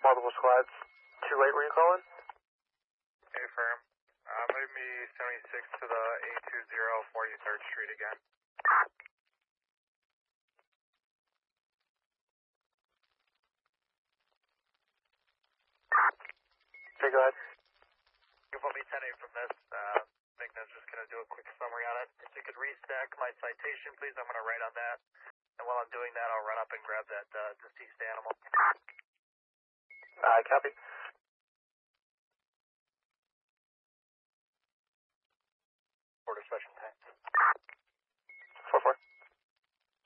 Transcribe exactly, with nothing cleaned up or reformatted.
multiple squads. Too late, were you calling? Affirm. Uh, move me seventy-six to the eight two zero forty-third Street again. Okay, go ahead. You put me ten eight from this. Uh, Vigna's just going to do a quick summary on it. If you could restack my citation, please, I'm going to write on that. And while I'm doing that, I'll run up and grab that uh, deceased animal. Uh, copy.